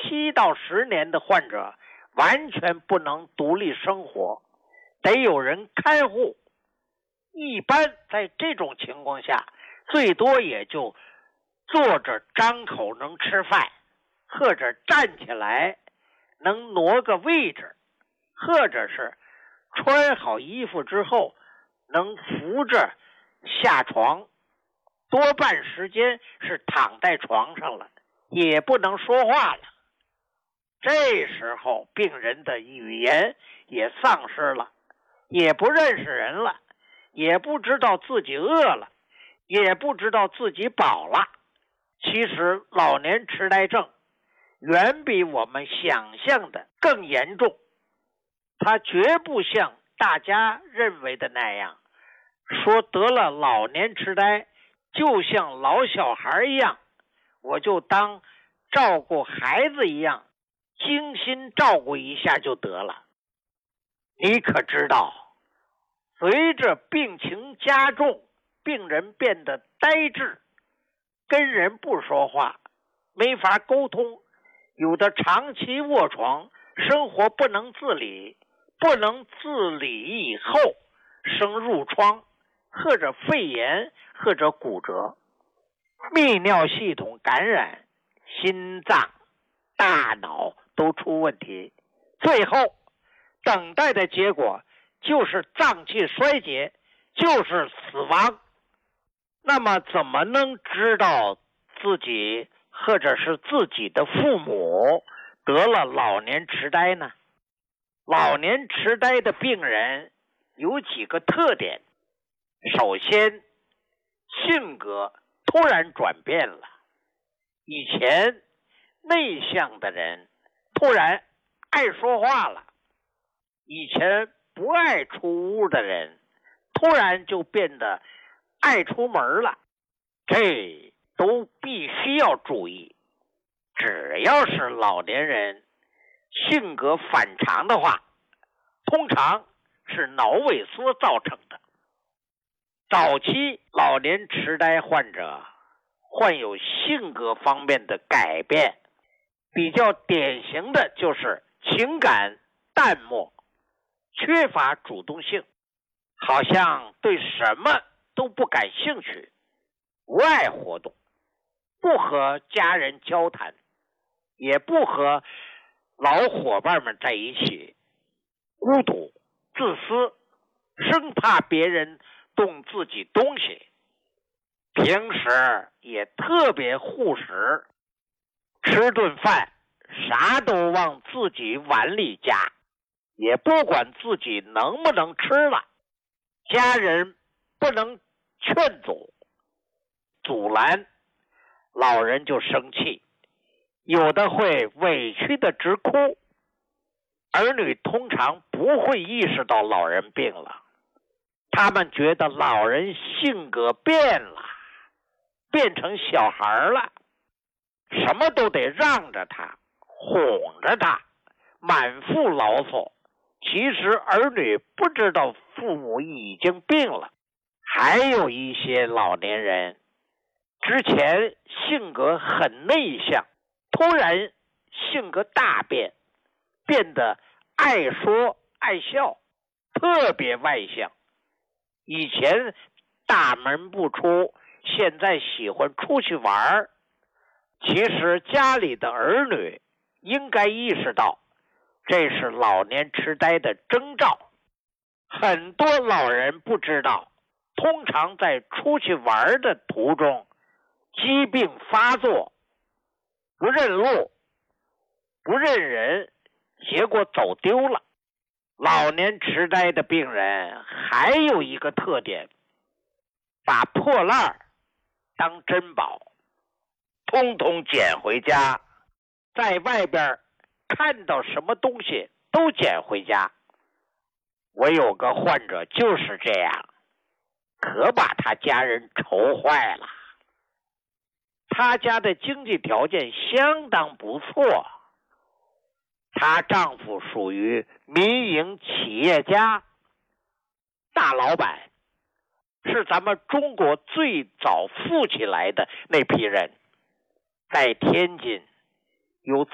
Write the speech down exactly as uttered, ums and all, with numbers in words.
七到十年的患者完全不能独立生活，得有人看护。一般在这种情况下，最多也就坐着张口能吃饭，或者站起来能挪个位置，或者是穿好衣服之后能扶着下床，多半时间是躺在床上了，也不能说话了。这时候病人的语言也丧失了，也不认识人了，也不知道自己饿了，也不知道自己饱了。其实老年痴呆症远比我们想象的更严重，它绝不像大家认为的那样，说得了老年痴呆就像老小孩一样，我就当照顾孩子一样精心照顾一下就得了。你可知道，随着病情加重，病人变得呆滞，跟人不说话，没法沟通，有的长期卧床，生活不能自理，不能自理以后生褥疮，或者肺炎，或者骨折，泌尿系统感染，心脏、大脑都出问题，最后等待的结果就是脏器衰竭，就是死亡。那么怎么能知道自己或者是自己的父母得了老年痴呆呢？老年痴呆的病人有几个特点。首先，性格突然转变了，以前内向的人突然爱说话了，以前不爱出屋的人突然就变得爱出门了，这都必须要注意。只要是老年人性格反常的话，通常是脑萎缩造成的。早期老年痴呆患者患有性格方面的改变，比较典型的就是情感淡漠，缺乏主动性，好像对什么都不感兴趣，不爱活动，不和家人交谈，也不和老伙伴们在一起，孤独、自私，生怕别人动自己东西，平时也特别护食，吃顿饭啥都往自己碗里夹，也不管自己能不能吃了，家人不能劝阻阻拦，老人就生气，有的会委屈的直哭。儿女通常不会意识到老人病了，他们觉得老人性格变了，变成小孩了，什么都得让着他，哄着他，满腹牢骚。其实儿女不知道父母已经病了。还有一些老年人之前性格很内向，突然性格大变，变得爱说爱笑，特别外向。以前大门不出，现在喜欢出去玩。其实家里的儿女应该意识到，这是老年痴呆的征兆。很多老人不知道，通常在出去玩的途中，疾病发作，不认路，不认人，结果走丢了。老年痴呆的病人还有一个特点，把破烂当珍宝，通通捡回家，在外边看到什么东西都捡回家。我有个患者就是这样，可把他家人愁坏了。他家的经济条件相当不错，她丈夫属于民营企业家，大老板，是咱们中国最早富起来的那批人，在天津有